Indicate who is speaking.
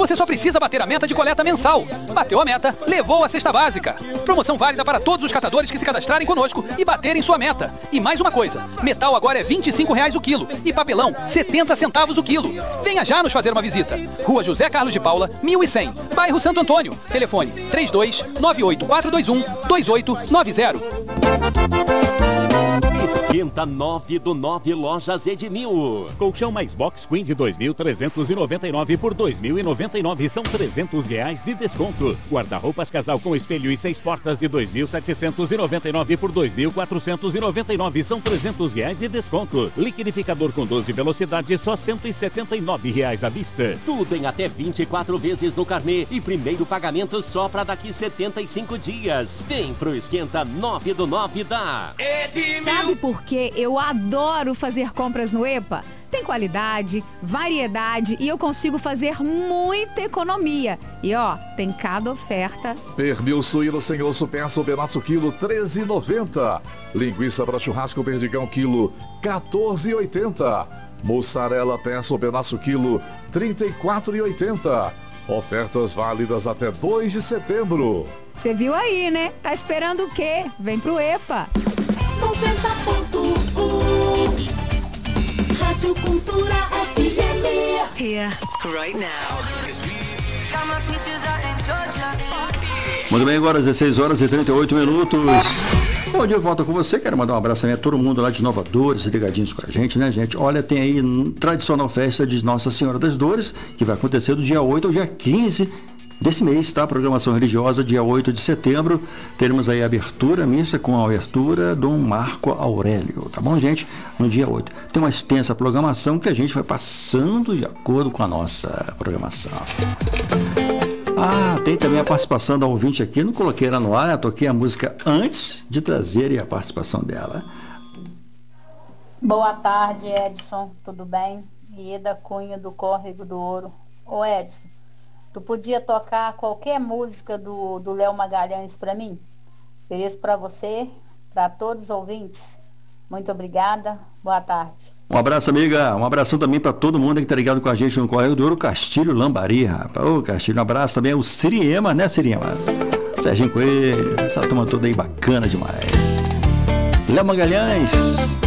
Speaker 1: Você só precisa bater a meta de coleta mensal. Bateu a meta, levou a cesta básica. Promoção válida para todos os catadores que se cadastrarem conosco e baterem sua meta. E mais uma coisa, metal agora é R$25 o quilo e papelão 70 centavos o quilo. Venha já nos fazer uma visita. Rua José Carlos de Paula, 1100, bairro Santo Antônio. Telefone 32-98421-2890.
Speaker 2: Esquenta 9 do 9 Lojas Edmil.
Speaker 3: Colchão mais box queen de 2.399 por 2.099, são R$300 de desconto. Guarda-roupas casal com espelho e 6 portas de 2.799 por 2.499, são R$300 de desconto. Liquidificador com 12 velocidades, só R$179 à vista.
Speaker 2: Tudo em até 24 vezes no carnê e primeiro pagamento só para daqui 75 dias. Vem pro Esquenta 9 do 9 da Edmil.
Speaker 4: Sabe por que eu adoro fazer compras no EPA? Tem qualidade, variedade e eu consigo fazer muita economia. E ó, tem cada oferta.
Speaker 5: Pernil suíno sem osso, peça o pedaço quilo, R$13,90. Linguiça para churrasco perdigão quilo, R$14,80. Mussarela peça o pedaço quilo, R$34,80. Ofertas válidas até 2 de setembro.
Speaker 4: Você viu aí, né? Tá esperando o quê? Vem pro EPA.
Speaker 6: 90.1 Rádio Cultura FM.
Speaker 7: Here, right now.
Speaker 8: Muito bem, agora às 16h38. Bom dia, volta com você. Quero mandar um abraço também a todo mundo lá de Nova Dores, ligadinhos com a gente, né, gente? Olha, tem aí tradicional festa de Nossa Senhora das Dores, que vai acontecer do dia 8 ao dia 15 desse mês, tá? Programação religiosa, dia 8 de setembro. Teremos aí a abertura, missa com a abertura Dom Marco Aurélio, tá bom, gente? No dia 8. Tem uma extensa programação que a gente vai passando de acordo com a nossa programação. Tem também a participação da ouvinte aqui, não coloquei ela no ar, né? Toquei a música antes de trazer a participação dela.
Speaker 9: Boa tarde, Edson, tudo bem? Ieda Cunha do Córrego do Ouro. Ô Edson, tu podia tocar qualquer música do Léo Magalhães para mim? Ofereço para você, para todos os ouvintes. Muito obrigada, boa tarde.
Speaker 8: Um abraço, amiga. Um abração também para todo mundo que está ligado com a gente no Correio do Ouro, Castilho Lambari, rapaz. Ô, Castilho, um abraço também ao Siriema, né, Siriema? Serginho Coelho, essa turma toda aí bacana demais. Léo Magalhães.